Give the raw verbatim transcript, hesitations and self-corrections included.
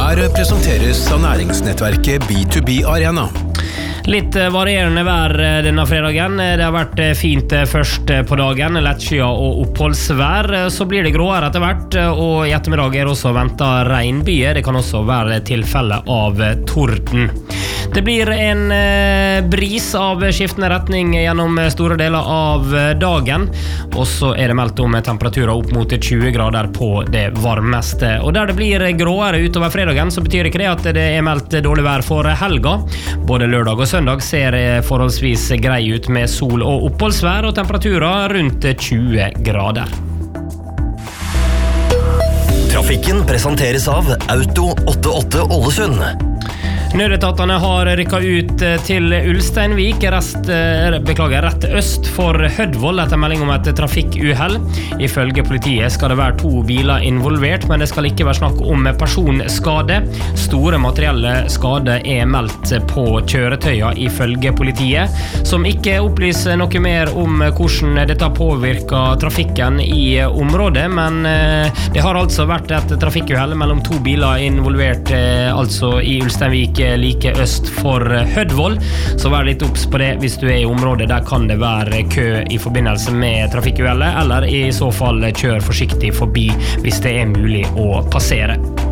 Her presenteres av næringsnettverket B to B Arena. Litt varierende vær denne fredagen. Det har vært fint først på dagen, lettskyet og oppholdsvær. Så blir det gråere etter hvert, og i ettermiddag er det også ventet regnbyger. Det kan også være tilfelle av torden. Det blir en bris av skiftende retning gjennom store deler av dagen, og så er det meldt om temperaturer opp mot tjue grader på det varmeste. Og der det blir gråere utover fredagen, så betyr ikke det at det er meldt dårlig vær for helga. Både lørdag og søndag ser forholdsvis grei ut med sol og oppholdsvær, og temperaturer rundt tjue grader. Trafikken presenteres av Auto åttiåtte Ålesund. Nødetatene har rykket ut til Ulsteinvik, rest, beklager, rett øst for Hødvoll etter melding om et trafikkuhell. Ifølge politiet skal det være to biler involvert, men det skal ikke være snakk om personskade. Store materielle skade er meldt på kjøretøya ifølge politiet, som ikke opplyser noe mer om hvordan dette påvirker trafikken i området, men det har altså vært et trafikkuhell mellom to biler involvert, altså i Ulsteinvik like øst for Hødvoll, så vær litt obs på det hvis du er i området. Der kan det være kø i forbindelse med trafikkuhellet, eller i så fall kjør forsiktig forbi hvis det er mulig å passere.